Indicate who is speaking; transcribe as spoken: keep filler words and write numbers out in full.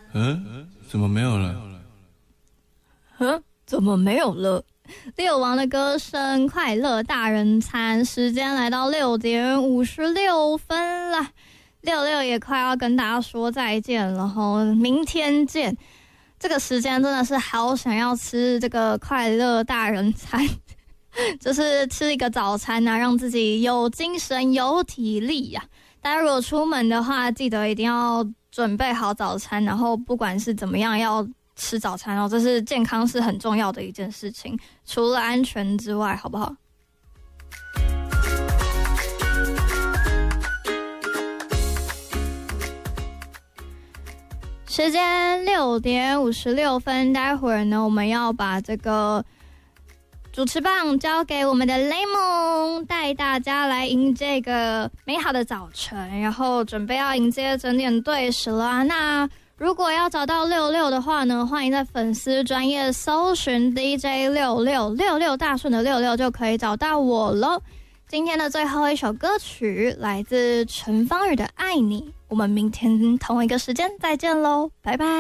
Speaker 1: 嗯，怎么没有了？
Speaker 2: 嗯，怎么没有了？六王的歌声，快乐大人餐，时间来到六点五十六分了。六六也快要跟大家说再见了吼，明天见。这个时间真的是好想要吃这个快乐大人餐，就是吃一个早餐啊，让自己有精神有体力呀、啊。大家如果出门的话，记得一定要准备好早餐，然后不管是怎么样要吃早餐哦，这是健康是很重要的一件事情，除了安全之外，好不好？时间六点五十六分，待会儿呢，我们要把这个主持棒交给我们的雷蒙，带大家来迎接一个美好的早晨，然后准备要迎接整点对时了啊。那如果要找到六六的话呢，欢迎在粉丝专页搜寻 D J 六六六六大顺的六六就可以找到我咯。今天的最后一首歌曲来自陈芳宇的《爱你》，我们明天同一个时间再见咯，拜拜。